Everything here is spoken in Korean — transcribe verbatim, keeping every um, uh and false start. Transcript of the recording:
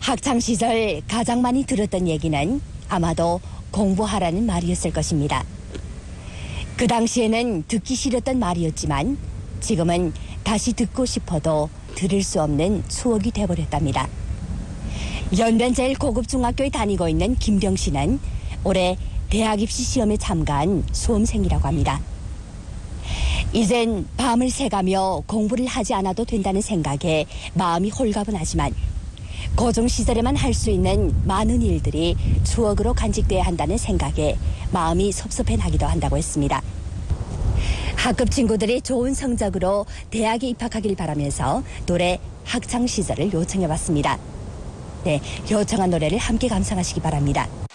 학창시절 가장 많이 들었던 얘기는 아마도 공부하라는 말이었을 것입니다. 그 당시에는 듣기 싫었던 말이었지만 지금은 다시 듣고 싶어도 들을 수 없는 추억이 돼버렸답니다. 연변 제일 고급 중학교에 다니고 있는 김경 씨는 올해 대학 입시 시험에 참가한 수험생이라고 합니다. 이젠 밤을 새가며 공부를 하지 않아도 된다는 생각에 마음이 홀가분하지만 고중 시절에만 할 수 있는 많은 일들이 추억으로 간직돼야 한다는 생각에 마음이 섭섭해나기도 한다고 했습니다. 학급 친구들이 좋은 성적으로 대학에 입학하길 바라면서 노래 학창 시절을 요청해봤습니다. 네, 요청한 노래를 함께 감상하시기 바랍니다.